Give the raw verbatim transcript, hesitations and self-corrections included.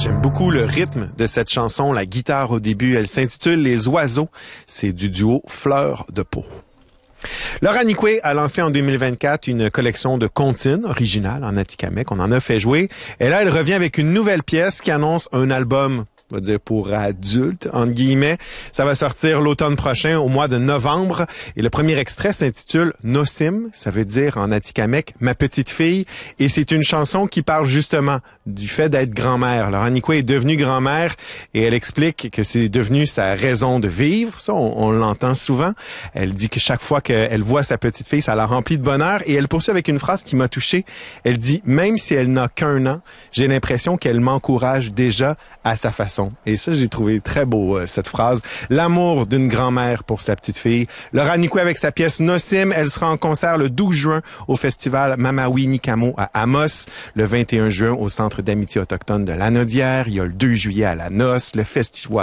J'aime beaucoup le rythme de cette chanson, la guitare au début. Elle s'intitule Les Oiseaux. C'est du duo Fleur de Peau. Laura Nicoué a lancé en deux mille vingt-quatre une collection de comptines originales en atikamekw. On en a fait jouer. Et là, elle revient avec une nouvelle pièce qui annonce un album, on va dire pour adultes, entre guillemets. Ça va sortir l'automne prochain, au mois de novembre. Et le premier extrait s'intitule Nosim. Ça veut dire en atikamekw, ma petite fille. Et c'est une chanson qui parle justement du fait d'être grand-mère. Laura Nicoué est devenue grand-mère et elle explique que c'est devenu sa raison de vivre. Ça, on, on l'entend souvent. Elle dit que chaque fois qu'elle voit sa petite fille, ça la remplit de bonheur. Et elle poursuit avec une phrase qui m'a touché. Elle dit, même si elle n'a qu'un an, j'ai l'impression qu'elle m'encourage déjà à sa façon. Et ça, j'ai trouvé très beau, euh, cette phrase. L'amour d'une grand-mère pour sa petite fille. Laura Nicoué avec sa pièce Nosim. Elle sera en concert le douze juin au festival Mamawi Nikamo à Amos. Le vingt et un juin au Centre d'amitié autochtone de Lanaudière. Il y a le deux juillet à La Noce. Le festival